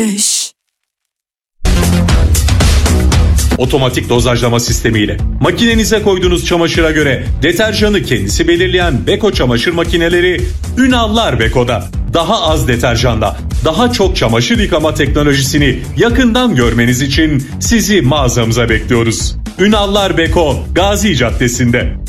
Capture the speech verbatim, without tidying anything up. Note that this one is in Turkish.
Otomatik dozajlama sistemiyle makinenize koyduğunuz çamaşıra göre deterjanı kendisi belirleyen Beko çamaşır makineleri Ünallar Beko'da. Daha az deterjanla daha çok çamaşır yıkama teknolojisini yakından görmeniz için sizi mağazamıza bekliyoruz. Ünallar Beko, Gazi Caddesi'nde.